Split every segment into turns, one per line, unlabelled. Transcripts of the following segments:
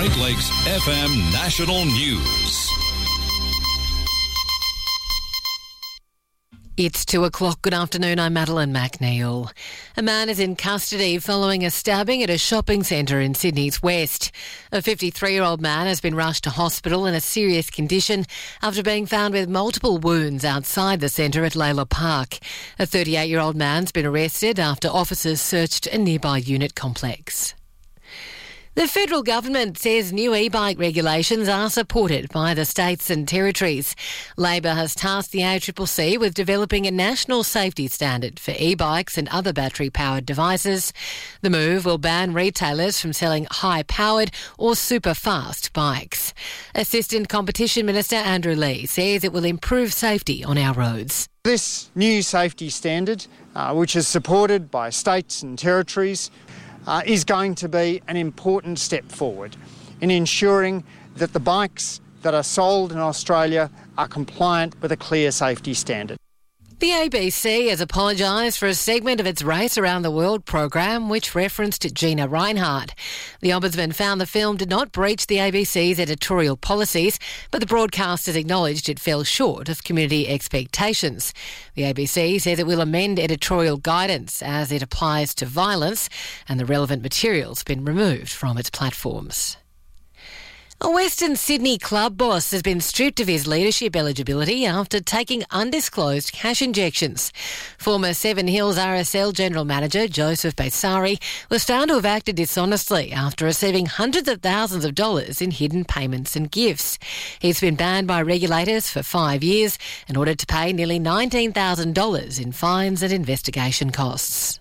Great Lakes FM National News.
It's 2:00. Good afternoon. I'm Madeline McNeil. A man is in custody following a stabbing at a shopping centre in Sydney's West. A 53-year-old man has been rushed to hospital in a serious condition after being found with multiple wounds outside the centre at Layla Park. A 38-year-old man's been arrested after officers searched a nearby unit complex. The federal government says new e-bike regulations are supported by the states and territories. Labor has tasked the ACCC with developing a national safety standard for e-bikes and other battery-powered devices. The move will ban retailers from selling high-powered or super-fast bikes. Assistant Competition Minister Andrew Lee says it will improve safety on our roads.
This new safety standard, which is supported by states and territories, is going to be an important step forward in ensuring that the bikes that are sold in Australia are compliant with a clear safety standard.
The ABC has apologised for a segment of its Race Around the World program which referenced Gina Rinehart. The Ombudsman found the film did not breach the ABC's editorial policies, but the broadcasters acknowledged it fell short of community expectations. The ABC says it will amend editorial guidance as it applies to violence, and the relevant material's been removed from its platforms. A Western Sydney club boss has been stripped of his leadership eligibility after taking undisclosed cash injections. Former Seven Hills RSL General Manager Joseph Baisari was found to have acted dishonestly after receiving hundreds of thousands of dollars in hidden payments and gifts. He's been banned by regulators for 5 years and ordered to pay nearly $19,000 in fines and investigation costs.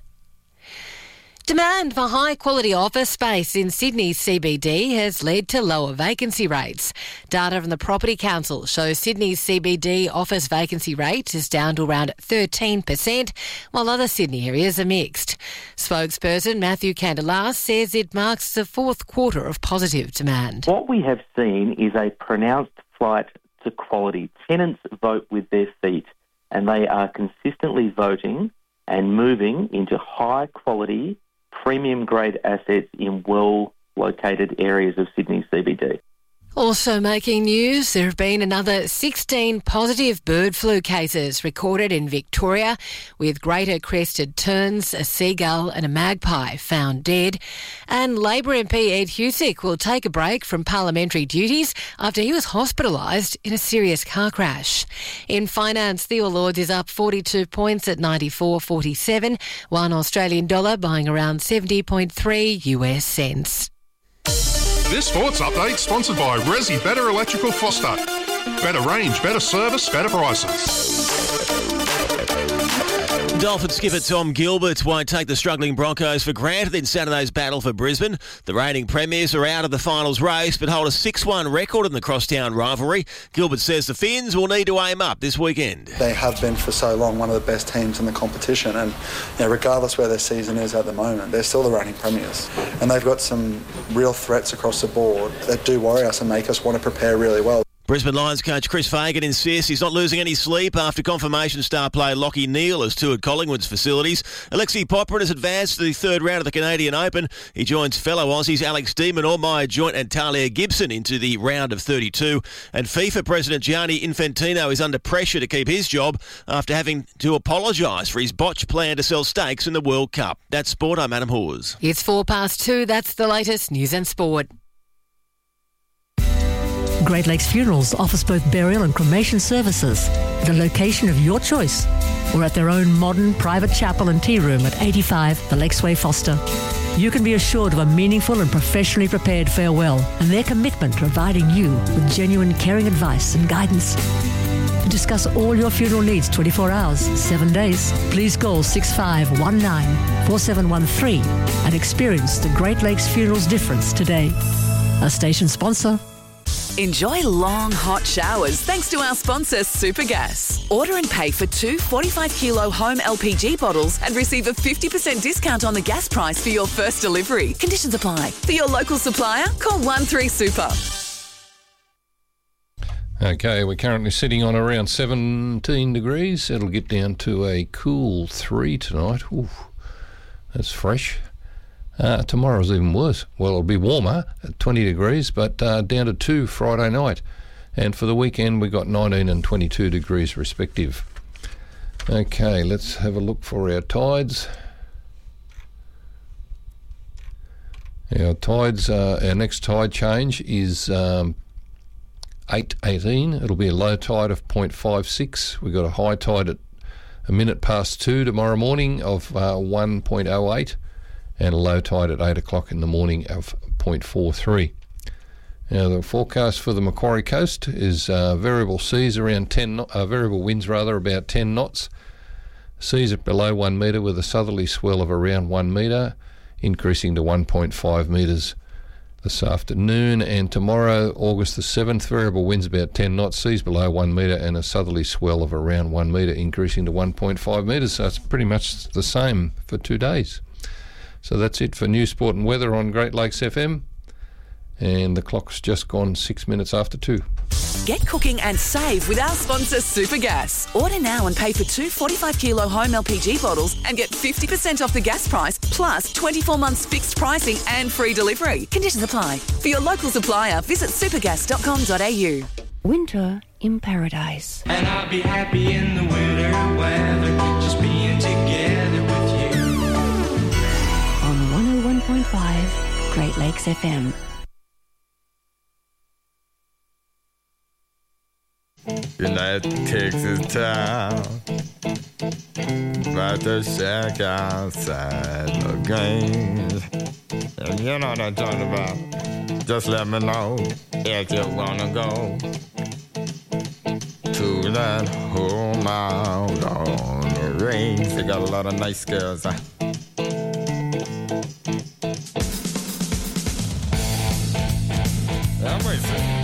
Demand for high-quality office space in Sydney's CBD has led to lower vacancy rates. Data from the Property Council shows Sydney's CBD office vacancy rate is down to around 13%, while other Sydney areas are mixed. Spokesperson Matthew Candelar says it marks the fourth quarter of positive demand.
What we have seen is a pronounced flight to quality. Tenants vote with their feet, and they are consistently voting and moving into high-quality premium-grade assets in well-located areas of Sydney's CBD.
Also making news, there have been another 16 positive bird flu cases recorded in Victoria, with greater crested terns, a seagull and a magpie found dead. And Labor MP Ed Husick will take a break from parliamentary duties after he was hospitalised in a serious car crash. In finance, the All Ords is up 42 points at 94.47, one Australian dollar buying around 70.3 US cents.
This sports update sponsored by Resi Better Electrical Foster. Better range, better service, better prices.
Dolphin skipper Tom Gilbert won't take the struggling Broncos for granted in Saturday's battle for Brisbane. The reigning premiers are out of the finals race but hold a 6-1 record in the crosstown rivalry. Gilbert says the Finns will need to aim up this weekend.
They have been for so long one of the best teams in the competition, and regardless where their season is at the moment, they're still the reigning premiers. And they've got some real threats across the board that do worry us and make us want to prepare really well.
Brisbane Lions coach Chris Fagan insists he's not losing any sleep after confirmation star player Lachie Neale has toured Collingwood's facilities. Alexi Popperin has advanced to the third round of the Canadian Open. He joins fellow Aussies Alex De Minaur, Maya Joint and Talia Gibson into the round of 32. And FIFA President Gianni Infantino is under pressure to keep his job after having to apologise for his botched plan to sell stakes in the World Cup. That's sport. I'm Adam Hawes.
It's 2:04. That's the latest news and sport.
Great Lakes Funerals offers both burial and cremation services at a location of your choice or at their own modern private chapel and tea room at 85 The Lakesway Foster. You can be assured of a meaningful and professionally prepared farewell and their commitment to providing you with genuine caring advice and guidance. To discuss all your funeral needs 24 hours, 7 days, please call 6519 4713 and experience the Great Lakes Funerals difference today. A station sponsor.
Enjoy long, hot showers thanks to our sponsor, Supergas. Order and pay for 2 45-kilo home LPG bottles and receive a 50% discount on the gas price for your first delivery. Conditions apply. For your local supplier, call 13Super.
Okay, we're currently sitting on around 17 degrees. It'll get down to a cool 3 tonight. Ooh, that's fresh. Tomorrow's even worse. Well, it'll be warmer at 20 degrees, but down to 2 Friday night. And for the weekend, we got 19 and 22 degrees respective. Okay, let's have a look for our tides. Our tides, our next tide change is 8:18. It'll be a low tide of 0.56. We've got a high tide at a minute past 2 tomorrow morning of 1.08. And a low tide at 8 o'clock in the morning of 0.43. Now the forecast for the Macquarie Coast is variable seas around variable winds about 10 knots. Seas at below 1 metre with a southerly swell of around 1 metre, increasing to 1.5 metres this afternoon. And tomorrow, August the 7th, variable winds about 10 knots, seas below 1 metre and a southerly swell of around 1 metre, increasing to 1.5 metres. So it's pretty much the same for 2 days. So that's it for news, sport and weather on Great Lakes FM. And the clock's just gone 6 minutes after 2.
Get cooking and save with our sponsor Supergas. Order now and pay for 2 45-kilo home LPG bottles and get 50% off the gas price, plus 24 months fixed pricing and free delivery. Conditions apply. For your local supplier, visit supergas.com.au.
Winter in paradise.
And I'll be happy in the winter weather, just being together with you.
On 101.5 Great Lakes FM.
United Texas town, about to shack outside the games. And you know what I'm talking about. Just let me know if you wanna go to that home out on the range. They got a lot of nice girls. I'm racing.